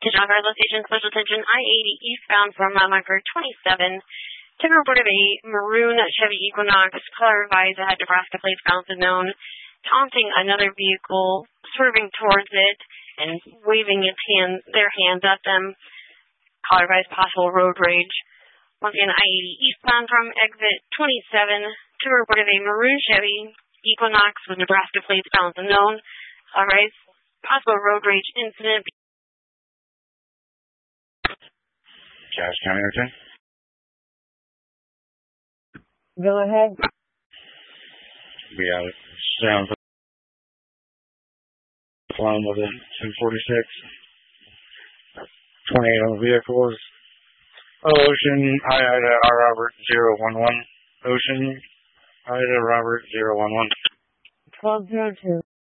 John Garland Station, special attention, I-80 eastbound from mile marker 27. Took a report of a maroon Chevy Equinox, color revised that had Nebraska plates balance unknown, taunting another vehicle, swerving towards it, and waving their hands at them. Color revised possible road rage. Once again, I-80 eastbound from exit 27. Took a report of a maroon Chevy Equinox with Nebraska plates balance unknown. Color revised possible road rage incident. Cache County, okay? Go ahead. Be out. Sounds like flying with a 246. 28 on the vehicles. Ocean, Ida Robert 011. Ocean, Ida Robert 011. 1202.